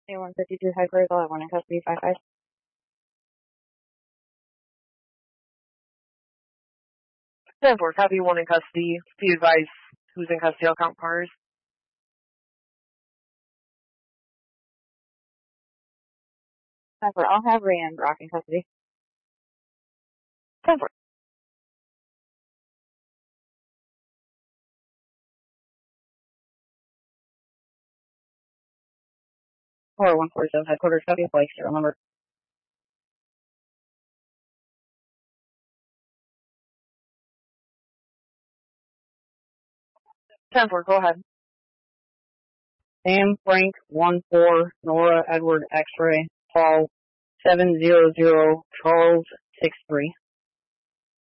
A152 headquarters, I'll have one in custody, 5-5. 10-4, copy, one in custody. Be advised who's in custody, I'll count cars. 10-4, I'll have Ray and Brock in custody. 10-4. Or 140 headquarters, copy, flight serial number. 10-4, go ahead. Sam Frank 14, Nora Edward X-ray, Paul 700, Charles 63.